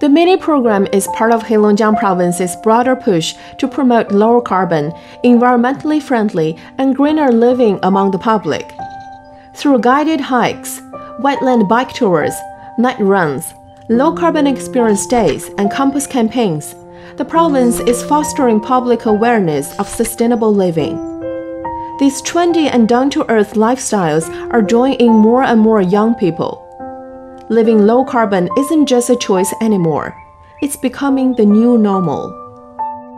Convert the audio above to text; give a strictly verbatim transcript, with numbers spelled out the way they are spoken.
The mini program is part of Heilongjiang Province's broader push to promote lower carbon, environmentally friendly, and greener living among the public. Through guided hikes, wetland bike tours, night runs, low-carbon experience days, and campus campaigns, the province is fostering public awareness of sustainable living. These trendy and down-to-earth lifestyles are drawing in more and more young people. Living low carbon isn't just a choice anymore. It's becoming the new normal.